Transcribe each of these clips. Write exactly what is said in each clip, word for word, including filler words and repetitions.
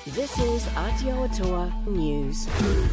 This is Aotearoa News.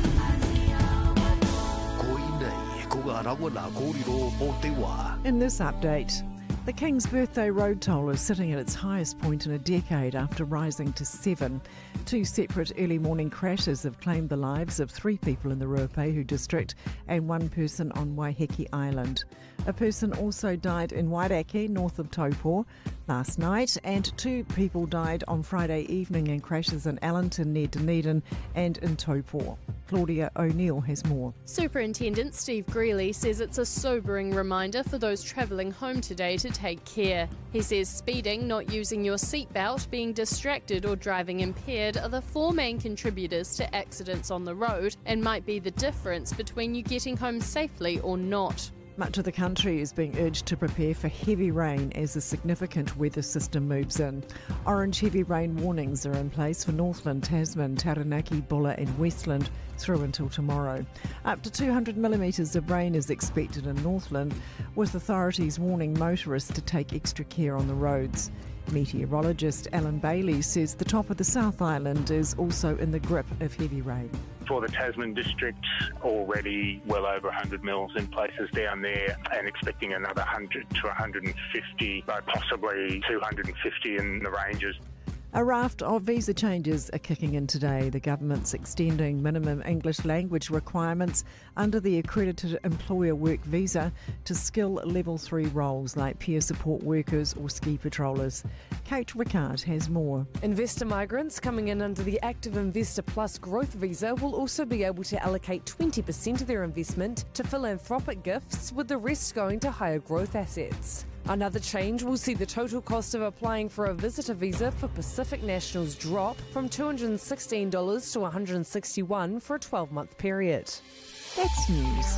In this update, the King's Birthday Road toll is sitting at its highest point in a decade after rising to seven. Two separate early morning crashes have claimed the lives of three people in the Ruapehu district and one person on Waiheke Island. A person also died in Wairakei, north of Taupo, last night, and two people died on Friday evening in crashes in Allenton near Dunedin and in Taupo. Claudia O'Neill has more. Superintendent Steve Greeley says it's a sobering reminder for those travelling home today to take care. He says speeding, not using your seatbelt, being distracted or driving impaired are the four main contributors to accidents on the road and might be the difference between you getting home safely or not. Much of the country is being urged to prepare for heavy rain as a significant weather system moves in. Orange heavy rain warnings are in place for Northland, Tasman, Taranaki, Bulla and Westland through until tomorrow. Up to two hundred millimetres of rain is expected in Northland, with authorities warning motorists to take extra care on the roads. Meteorologist Alan Bailey says the top of the South Island is also in the grip of heavy rain. For the Tasman district, already well over one hundred mils in places down there, and expecting another one hundred to one hundred fifty, but possibly two hundred fifty in the ranges. A raft of visa changes are kicking in today. The government's extending minimum English language requirements under the accredited employer work visa to skill level three roles like peer support workers or ski patrollers. Kate Rickard has more. Investor migrants coming in under the Active Investor Plus growth visa will also be able to allocate twenty percent of their investment to philanthropic gifts, with the rest going to higher growth assets. Another change will see the total cost of applying for a visitor visa for Pacific nationals drop from two hundred sixteen dollars to one hundred sixty-one dollars for a twelve-month period. That's news.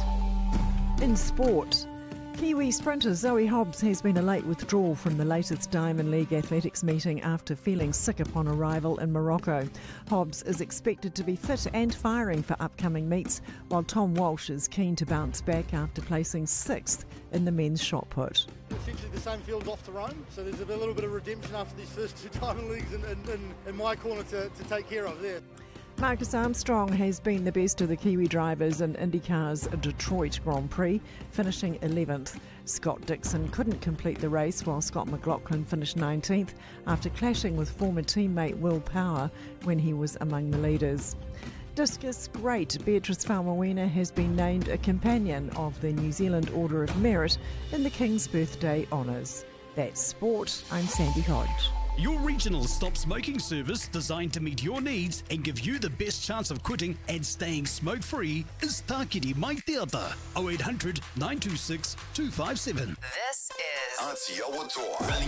In sport, Kiwi sprinter Zoe Hobbs has been a late withdrawal from the latest Diamond League athletics meeting after feeling sick upon arrival in Morocco. Hobbs is expected to be fit and firing for upcoming meets, while Tom Walsh is keen to bounce back after placing sixth in the men's shot put. Essentially the same field's off to Rome, so there's a little bit of redemption after these first two Diamond Leagues in, in, in my corner to, to take care of there. Marcus Armstrong has been the best of the Kiwi drivers in IndyCar's Detroit Grand Prix, finishing eleventh. Scott Dixon couldn't complete the race, while Scott McLaughlin finished nineteenth after clashing with former teammate Will Power when he was among the leaders. Discus great Beatrice Faumuina has been named a companion of the New Zealand Order of Merit in the King's Birthday Honours. That's sport. I'm Sandy Hodge. Your regional stop smoking service designed to meet your needs and give you the best chance of quitting and staying smoke-free is Tākiri Mai Te Ata, oh eight hundred, nine two six, two five seven. This is Aotearoa.